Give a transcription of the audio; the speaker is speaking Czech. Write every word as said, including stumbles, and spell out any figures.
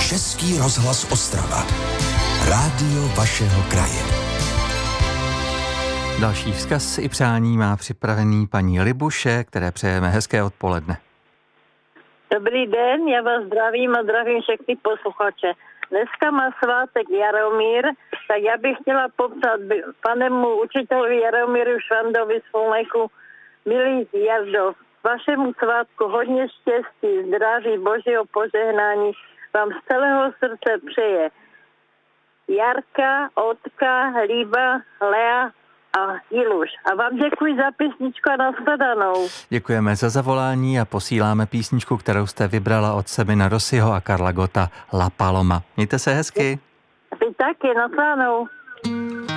Český rozhlas Ostrava. Rádio vašeho kraje. Další vzkaz i přání má připravený paní Libuše, které přejeme hezké odpoledne. Dobrý den, já vás zdravím a zdravím všechny posluchače. Dneska má svátek Jaromír, tak já bych chtěla popsat panemu učitelovi Jaromíru Švandovi z Fulneku. Milý Jardo, vašemu svátku hodně štěstí, zdraví, božího požehnání vám z celého srdce přeje Jarka, Otka, Líba, Lea a Jiluš. A vám děkuji za písničku a nashledanou. Děkujeme za zavolání a posíláme písničku, kterou jste vybrala od Semina Rossiho a Karla Gotta, La Paloma. Mějte se hezky. Vy taky, nashledanou.